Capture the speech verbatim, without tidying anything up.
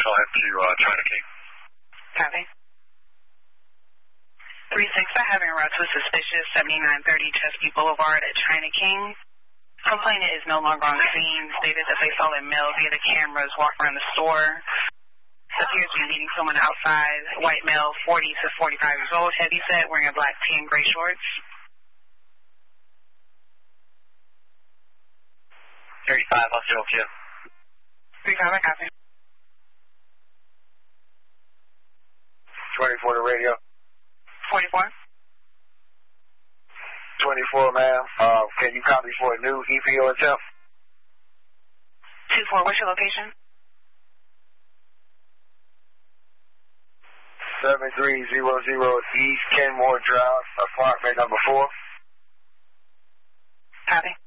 assigned to uh, China King. Copy. three six, I have en route to a suspicious seventy-nine thirty Chesapeake Boulevard at China King. Complainant is no longer on scene. Stated that they saw a male via the cameras walk around the store. Appears to be meeting someone outside. White male, forty to forty-five years old, heavy set, wearing a black tee and gray shorts. thirty-five, I'll show you. thirty-five, I copy. twenty-four to radio. forty-four. twenty-four, ma'am. Uh, can you copy for a new E P O attempt? two four, what's your location? seven three zero zero East Kenmore Drive, apartment number four. Copy.